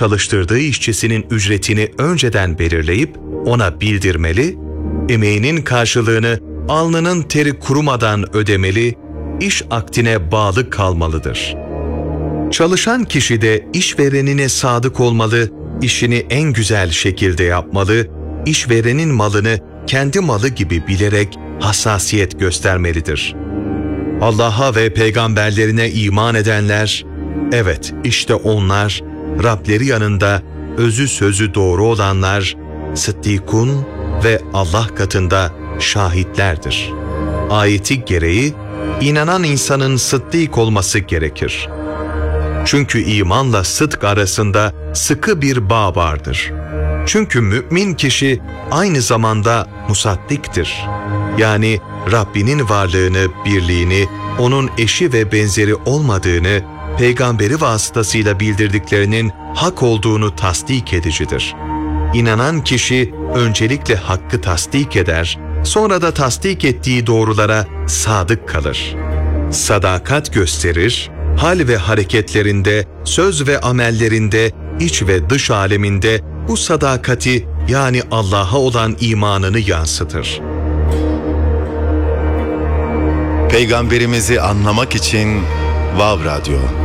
çalıştırdığı işçisinin ücretini önceden belirleyip ona bildirmeli, emeğinin karşılığını alnının teri kurumadan ödemeli, iş akdine bağlı kalmalıdır. Çalışan kişi de işverenine sadık olmalı, işini en güzel şekilde yapmalı, işverenin malını kendi malı gibi bilerek hassasiyet göstermelidir. Allah'a ve peygamberlerine iman edenler, evet işte onlar, Rableri yanında özü sözü doğru olanlar, sıddîkun ve Allah katında şahitlerdir. Ayeti gereği, inanan insanın sıddık olması gerekir. Çünkü imanla sıdk arasında sıkı bir bağ vardır. Çünkü mümin kişi aynı zamanda musaddiktir. Yani Rabbinin varlığını, birliğini, onun eşi ve benzeri olmadığını, peygamberi vasıtasıyla bildirdiklerinin hak olduğunu tasdik edicidir. İnanan kişi öncelikle hakkı tasdik eder, sonra da tasdik ettiği doğrulara sadık kalır. Sadakat gösterir, hal ve hareketlerinde, söz ve amellerinde, iç ve dış aleminde bu sadakati yani Allah'a olan imanını yansıtır. Peygamberimizi anlamak için Vav Radyo.